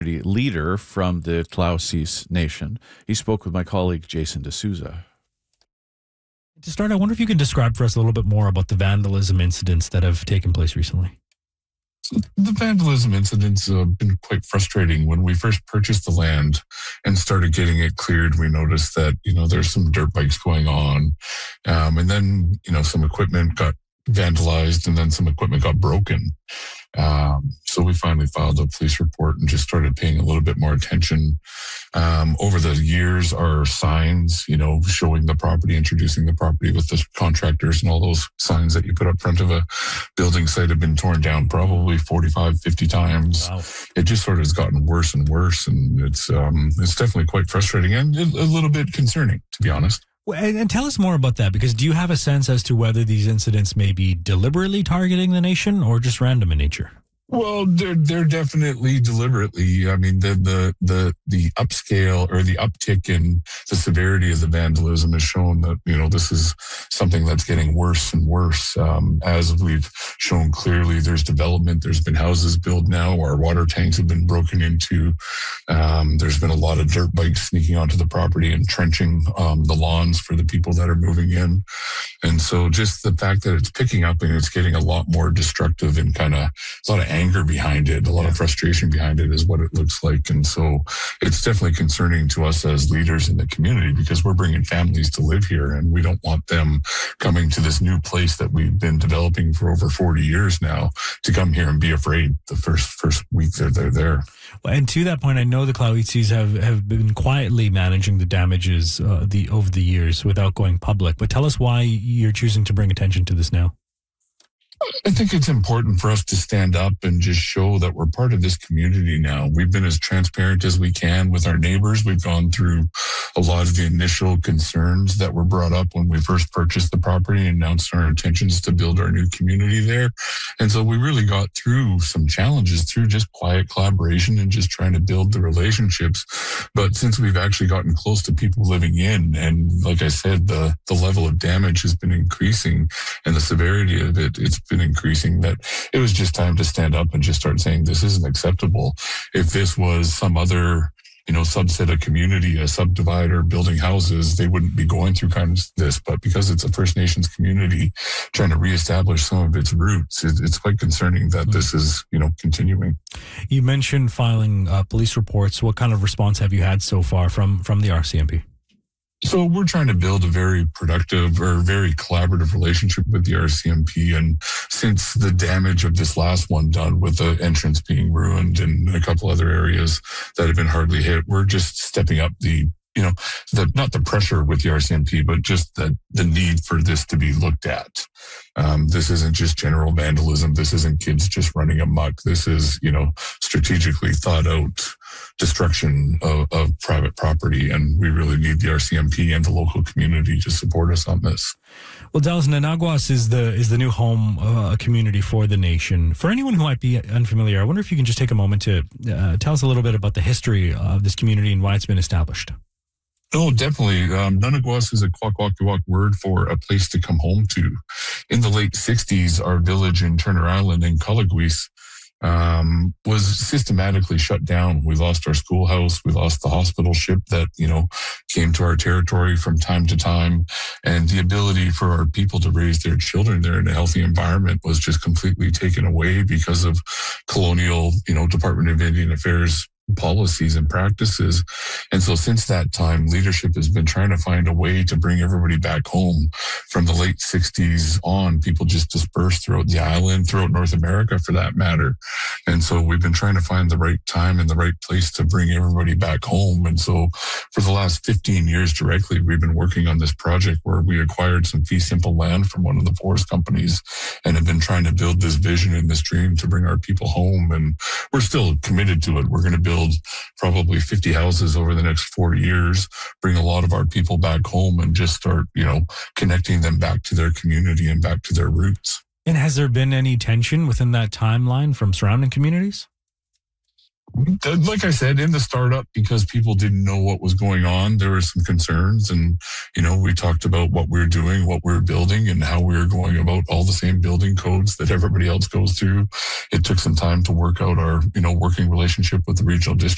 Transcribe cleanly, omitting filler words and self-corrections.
leader from the Tla'ao'sis Nation. He spoke with my colleague Jason D'Souza. To start, I wonder if you can describe for us a little bit more about the vandalism incidents that have taken place recently. The vandalism incidents have been quite frustrating. When we first purchased the land and started getting it cleared, we noticed that, there's some dirt bikes going on. And then, some equipment got vandalized and then some equipment got broken. So we finally filed a police report and just started paying a little bit more attention. Over the years, our signs, showing the property, introducing the property with the contractors and all those signs that you put up front of a building site have been torn down probably 45, 50 times. Wow. It just sort of has gotten worse and worse. And it's definitely quite frustrating and a little bit concerning, to be honest. And tell us more about that, because do you have a sense as to whether these incidents may be deliberately targeting the nation or just random in nature? Well, they're definitely deliberately. I mean, the upscale or the uptick in the severity of the vandalism has shown that, this is something that's getting worse and worse. As we've shown clearly, there's development. There's been houses built now. Our water tanks have been broken into. There's been a lot of dirt bikes sneaking onto the property and trenching the lawns for the people that are moving in. And so just the fact that it's picking up and it's getting a lot more destructive and kind of a lot of anger behind it, a lot of frustration behind it is what it looks like. And so it's definitely concerning to us as leaders in the community, because we're bringing families to live here and we don't want them coming to this new place that we've been developing for over 40 years now to come here and be afraid the first week that they're there. Well, and to that point, I know the Tla'ao'sis have been quietly managing the damages over the years without going public. But tell us why you're choosing to bring attention to this now. I think it's important for us to stand up and just show that we're part of this community now. We've been as transparent as we can with our neighbors. We've gone through a lot of the initial concerns that were brought up when we first purchased the property and announced our intentions to build our new community there. And so we really got through some challenges through just quiet collaboration and just trying to build the relationships. But since we've actually gotten close to people living in, and like I said, the level of damage has been increasing and the severity of it's been increasing, that it was just time to stand up and just start saying this isn't acceptable. If this was some other subset of community, a subdivider building houses, they wouldn't be going through kind of this. But because it's a First Nations community trying to reestablish some of its roots, it's quite concerning that this is, continuing. You mentioned filing police reports. What kind of response have you had so far from the RCMP? So we're trying to build a very productive or very collaborative relationship with the RCMP. And since the damage of this last one done with the entrance being ruined and a couple other areas that have been hardly hit, we're just stepping up not the pressure with the RCMP, but just the need for this to be looked at. This isn't just general vandalism. This isn't kids just running amok. This is, strategically thought out destruction of private property. And we really need the RCMP and the local community to support us on this. Well, Dallas, Naguas is the new home community for the nation. For anyone who might be unfamiliar, I wonder if you can just take a moment to tell us a little bit about the history of this community and why it's been established. Oh, definitely. Naguas is a Kwakwaka'wakw word for a place to come home to. In the late 60s, our village in Turner Island in Coligües was systematically shut down. We lost our schoolhouse. We lost the hospital ship that, came to our territory from time to time. And the ability for our people to raise their children there in a healthy environment was just completely taken away because of colonial, Department of Indian Affairs policies and practices. And so since that time, leadership has been trying to find a way to bring everybody back home. From the late 60s on, people just dispersed throughout the island, throughout North America for that matter. And so we've been trying to find the right time and the right place to bring everybody back home. And so for the last 15 years directly, we've been working on this project where we acquired some fee simple land from one of the forest companies and have been trying to build this vision and this dream to bring our people home. And we're still committed to it. We're going to build probably 50 houses over the next 4 years, bring a lot of our people back home and just start, connecting them back to their community and back to their roots. And has there been any tension within that timeline from surrounding communities? Like I said, in the startup, because people didn't know what was going on, there were some concerns. And, we talked about what we're doing, what we're building, and how we're going about all the same building codes that everybody else goes through. It took some time to work out our, working relationship with the regional district.